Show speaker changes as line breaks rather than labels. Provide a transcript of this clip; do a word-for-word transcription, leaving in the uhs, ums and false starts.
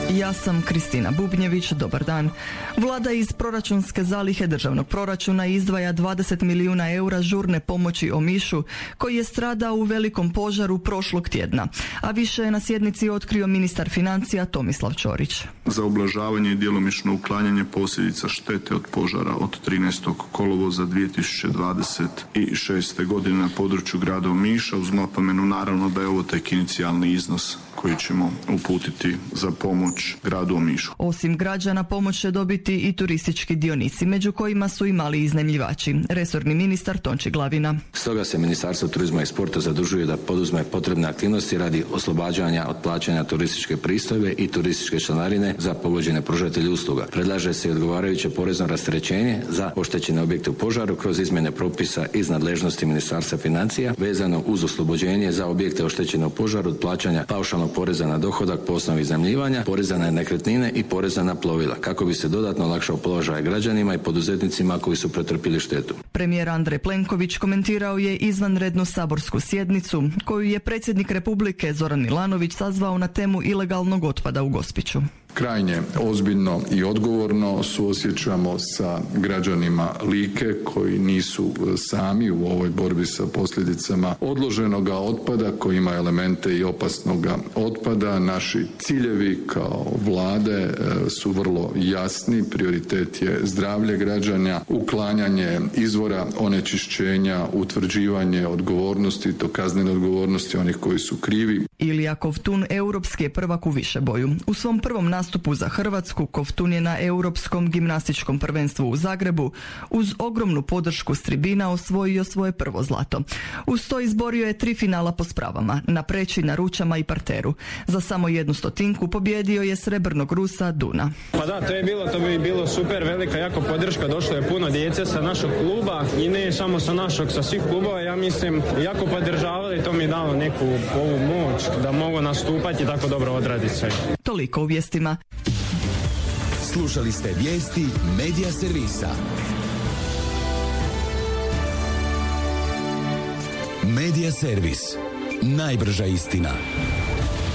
Ja sam Kristina Bubnjević, dobar dan. Vlada iz proračunske zalihe državnog proračuna izdvaja dvadeset milijuna eura žurne pomoći Omišu, koji je stradao u velikom požaru prošlog tjedna, a više je na sjednici otkrio ministar financija Tomislav Ćorić.
Za ublažavanje i djelomično uklanjanje posljedica štete od požara od trinaestog kolovoza dvije tisuće dvadeset šeste. godine na području grada Omiša, uz napomenu naravno da je ovo tek inicijalni iznos koji ćemo uputiti za pomoć gradu Omišu.
Osim građana, pomoć će dobiti i turistički dionici, među kojima su i mali iznajmljivači. Resorni ministar Tonči Glavina.
Stoga se Ministarstvo turizma i sporta zadužuje da poduzme potrebne aktivnosti radi oslobađanja od plaćanja turističke pristojbe i turističke članarine za pogođene pružatelje usluga. Predlaže se i odgovarajuće porezno rasterećenje za oštećene objekte u požaru kroz izmjene propisa iz nadležnosti Ministarstva financija vezano uz oslobođenje za objekte oštećene u požaru od plaćanja paušalnog poreza na dohodak po osnovi iznajmljivanja, poreza na nekretnine i poreza na plovila, kako bi se dodatno olakšao položaj građanima i poduzetnicima koji su pretrpili štetu.
Premijer Andrej Plenković komentirao je izvanrednu saborsku sjednicu koju je predsjednik Republike Zoran Milanović sazvao na temu ilegalnog otpada u Gospiću.
Krajnje ozbiljno i odgovorno suosjećamo sa građanima Like koji nisu sami u ovoj borbi sa posljedicama odloženoga otpada koji ima elemente i opasnoga otpada. Naši ciljevi kao vlade su vrlo jasni. Prioritet je zdravlje građana, uklanjanje izvora onečišćenja, utvrđivanje odgovornosti, to kaznene odgovornosti onih koji su krivi.
Ilija Kovtun europski je prvak u višeboju. U svom prvom nastupu za Hrvatsku Kovtun je na Europskom gimnastičkom prvenstvu u Zagrebu uz ogromnu podršku s tribina osvojio svoje prvo zlato. Uz to izborio je tri finala po spravama, na preći, na ručama i parteru. Za samo jednu stotinku pobjedio je srebrnog Rusa Duna.
Pa da, to je bilo, to bi bilo super, velika jako podrška, došlo je puno djece sa našog kluba i ne samo sa našog, sa svih klubova, ja mislim, jako podržavali, to mi je dalo neku ovu moć da mogu nastupati i tako dobro odraditi sve.
Toliko u vijestima.
Slušali ste vijesti Medija servisa. Medija servis. Najbrža istina.